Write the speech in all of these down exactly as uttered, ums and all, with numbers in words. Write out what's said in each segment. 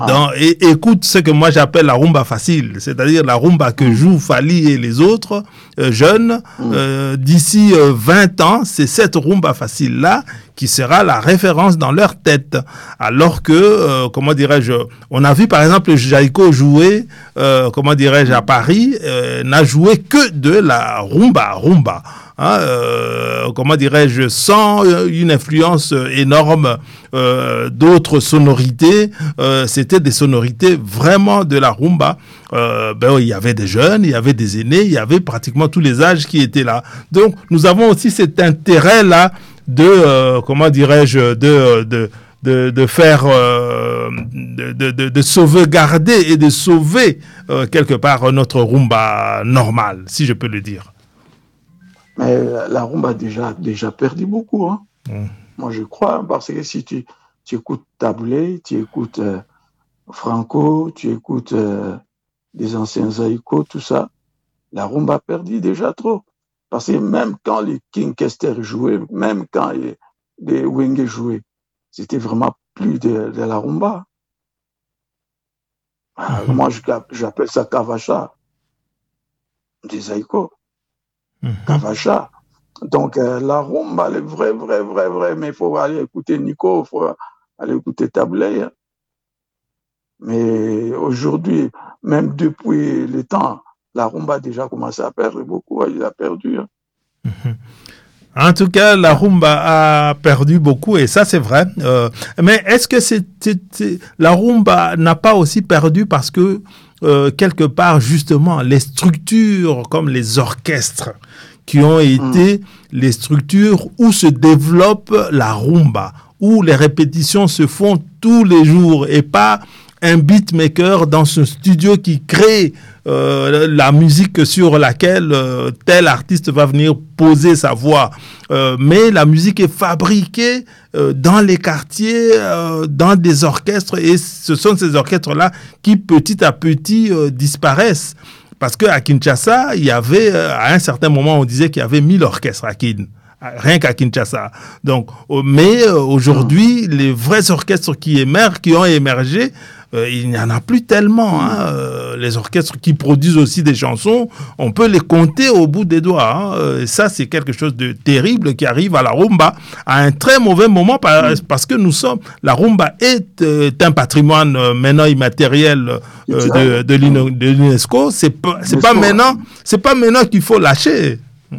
Dans, et, écoute ce que moi j'appelle la rumba facile, c'est-à-dire la rumba que jouent Fally et les autres euh, jeunes. Euh, d'ici euh, vingt ans, c'est cette rumba facile-là qui sera la référence dans leur tête. Alors que, euh, comment dirais-je, on a vu par exemple Jaïko jouer, euh, comment dirais-je, à Paris, euh, n'a joué que de la rumba, rumba. Hein, euh, comment dirais-je, sans une influence énorme euh, d'autres sonorités, euh, c'était des sonorités vraiment de la rumba. Euh, ben, il y avait des jeunes, il y avait des aînés, il y avait pratiquement tous les âges qui étaient là. Donc, nous avons aussi cet intérêt-là de, euh, comment dirais-je, de... de De, de faire, euh, de, de, de sauvegarder et de sauver euh, quelque part notre rumba normale, si je peux le dire. Mais la rumba a déjà, déjà perdu beaucoup. Hein. Mm. Moi, je crois, parce que si tu, tu écoutes Taboulé, tu écoutes euh, Franco, tu écoutes euh, des anciens Zaïko, tout ça, la rumba a perdu déjà trop. Parce que même quand les King Kester jouaient, même quand les, les Wenge jouaient, c'était vraiment plus de, de la rumba. Mm-hmm. Moi, j'appelle ça Kavacha, des Zaïko. Mm-hmm. Kavacha. Donc, euh, la rumba, elle est vraie, vraie, vraie, vraie. Mais il faut aller écouter Nico, il faut aller écouter Taboulé. Hein. Mais aujourd'hui, même depuis le temps, la rumba a déjà commencé à perdre beaucoup. Il a perdu. Hein. Mm-hmm. En tout cas, la rumba a perdu beaucoup et ça, c'est vrai. Euh, mais est-ce que c'est, c'est, c'est, la rumba n'a pas aussi perdu parce que, euh, quelque part, justement, les structures comme les orchestres qui ont été mmh. les structures où se développe la rumba, où les répétitions se font tous les jours et pas un beatmaker dans ce studio qui crée euh, la musique sur laquelle euh, tel artiste va venir poser sa voix. Euh, mais la musique est fabriquée euh, dans les quartiers, euh, dans des orchestres, et ce sont ces orchestres-là qui petit à petit euh, disparaissent. Parce qu'à Kinshasa, il y avait, euh, à un certain moment, on disait qu'il y avait mille orchestres à Kin. Rien qu'à Kinshasa. Donc, euh, mais euh, aujourd'hui, mmh. les vrais orchestres qui émergent, qui ont émergé, euh, il n'y en a plus tellement. Hein. Euh, les orchestres qui produisent aussi des chansons, on peut les compter au bout des doigts. Hein. Euh, ça, c'est quelque chose de terrible qui arrive à la rumba à un très mauvais moment par, mmh. parce que nous sommes. La rumba est euh, un patrimoine euh, maintenant immatériel euh, de, de, de l'UNESCO. C'est pas, c'est pas maintenant, c'est pas maintenant qu'il faut lâcher.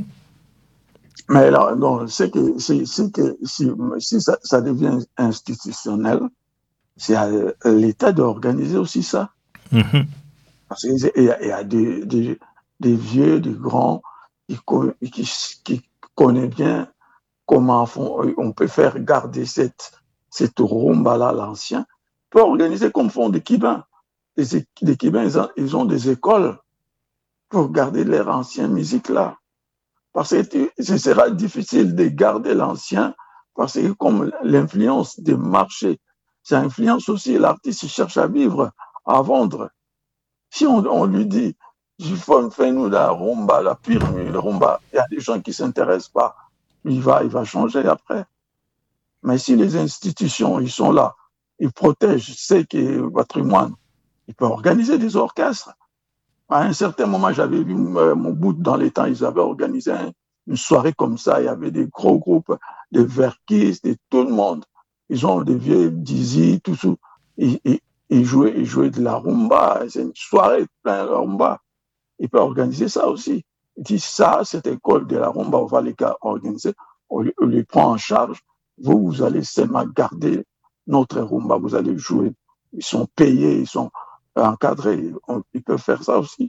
Mais là, non, c'est que, c'est, c'est que si, si ça, ça devient institutionnel, c'est à l'État d'organiser aussi ça. Mm-hmm. Parce qu'il y a, il y a des, des, des vieux, des grands qui, qui, qui connaissent bien comment on peut faire garder cette, cette rumba-là, l'ancien, peut organiser comme font des Kibins. Les, les Kibins, ils ont, ils ont des écoles pour garder leur ancienne musique-là. Parce que ce sera difficile de garder l'ancien, parce que comme l'influence des marchés, ça influence aussi l'artiste qui cherche à vivre, à vendre. Si on, on lui dit, il faut faire nous la rumba, la pure la rumba, il y a des gens qui ne s'intéressent pas, il va, il va changer après. Mais si les institutions, ils sont là, ils protègent ce qui est le patrimoine, ils peuvent organiser des orchestres. À un certain moment, j'avais vu euh, mon bout dans les temps, ils avaient organisé un, une soirée comme ça. Il y avait des gros groupes, des Verkis, de tout le monde. Ils ont des vieux Dizzy, tout ça. Ils, ils, ils, jouaient, ils jouaient de la rumba. C'est une soirée pleine de rumba. Ils peuvent organiser ça aussi. Ils disent ça, cette école de la rumba, on va les organiser. On, on les prend en charge. Vous, vous allez seulement garder notre rumba. Vous allez jouer. Ils sont payés, ils sont encadrés, on, ils peuvent faire ça aussi.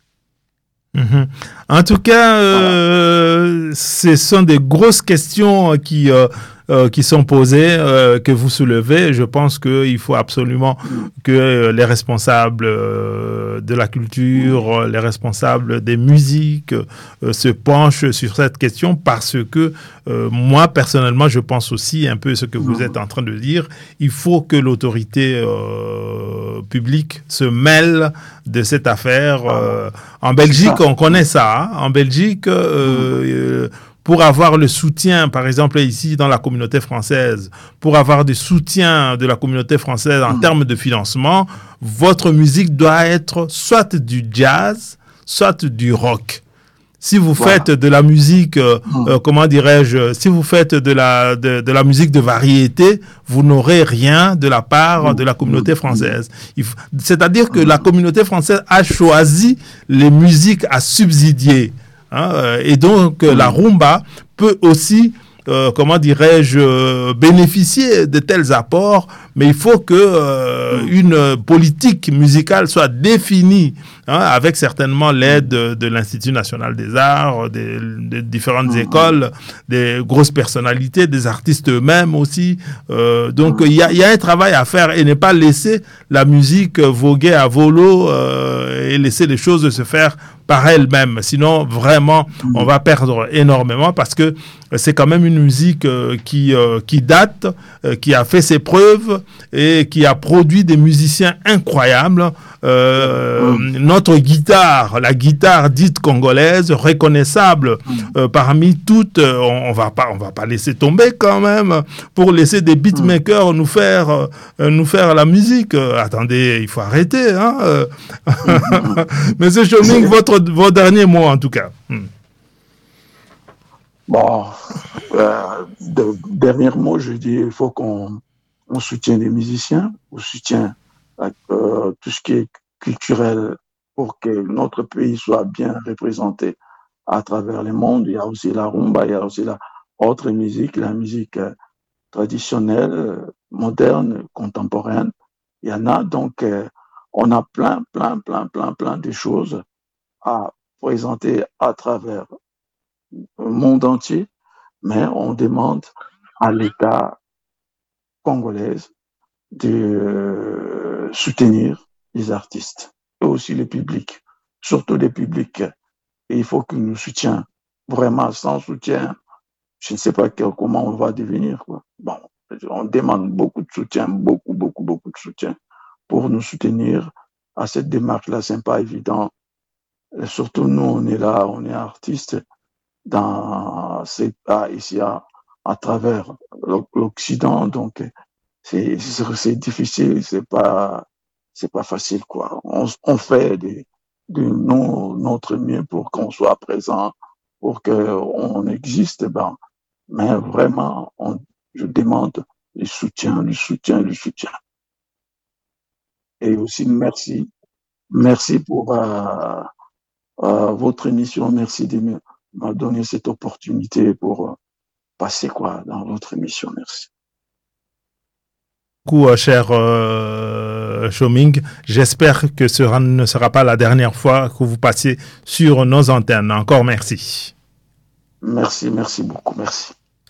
Mmh. En tout cas, euh, voilà. Ce sont des grosses questions qui, euh, euh, qui sont posées, euh, que vous soulevez. Je pense qu'il faut absolument mmh. que les responsables euh, de la culture, mmh. les responsables des musiques euh, se penchent sur cette question parce que euh, moi, personnellement, je pense aussi un peu ce que vous mmh. êtes en train de dire. Il faut que l'autorité euh, publique se mêle de cette affaire. Euh, en Belgique, on connaît ça. Hein. En Belgique, euh, euh, pour avoir le soutien, par exemple ici dans la communauté française, pour avoir du soutien de la communauté française en mmh. termes de financement, votre musique doit être soit du jazz, soit du rock. Si vous voilà. faites de la musique, euh, mmh. euh, comment dirais-je, si vous faites de la, de, de la musique de variété, vous n'aurez rien de la part mmh. de la communauté française. Faut, c'est-à-dire que mmh. la communauté française a choisi les musiques à subsidier. Hein, et donc, mmh. la rumba peut aussi, euh, comment dirais-je, euh, bénéficier de tels apports, mais il faut que euh, mmh. une politique musicale soit définie, hein, avec certainement l'aide de, de l'Institut national des arts, des, des différentes mmh. écoles, des grosses personnalités, des artistes eux-mêmes aussi. Euh, donc, il mmh. y, y a un travail à faire et ne pas laisser la musique voguer à volo euh, et laisser les choses se faire par elle-même. Sinon, vraiment, mmh. on va perdre énormément parce que c'est quand même une musique euh, qui, euh, qui date, euh, qui a fait ses preuves et qui a produit des musiciens incroyables. Euh, mmh. Notre guitare, la guitare dite congolaise, reconnaissable mmh. euh, parmi toutes, euh, on, on va pas, on va pas laisser tomber quand même pour laisser des beatmakers mmh. nous faire, euh, nous faire la musique. Euh, attendez, il faut arrêter, hein. Euh, mmh. Monsieur Choming, votre vos derniers mots en tout cas. Mmh. Bon, euh, de, dernier mot, je dis, il faut qu'on on soutienne les musiciens, on soutient euh, tout ce qui est culturel pour que notre pays soit bien représenté à travers le monde. Il y a aussi la rumba, il y a aussi la autre musique, la musique euh, traditionnelle, euh, moderne, contemporaine. Il y en a, donc euh, on a plein, plein, plein, plein, plein de choses à présenter à travers le monde entier, mais on demande à l'État congolais de euh, soutenir les artistes et aussi le public, surtout les publics. Et il faut que nous soutenions vraiment. Sans soutien, je ne sais pas que, comment on va devenir, quoi. Bon, on demande beaucoup de soutien, beaucoup, beaucoup, beaucoup de soutien pour nous soutenir à cette démarche-là. C'est pas évident. Et surtout, nous, on est là, on est artistes dans ces pas ici à, à travers l'Occident, donc c'est, c'est difficile, c'est pas, c'est pas facile, quoi. On, on fait des, de nos, notre mieux pour qu'on soit présent, pour qu'on existe, ben, mais vraiment, on, je demande le soutien, le soutien, le soutien. Et aussi, merci. Merci pour euh, euh, votre émission. Merci de me, me donner cette opportunité pour euh, passer quoi dans votre émission. Merci. Beaucoup, euh, cher euh, Choming. J'espère que ce ne sera pas la dernière fois que vous passiez sur nos antennes. Encore merci. Merci, merci beaucoup. Merci.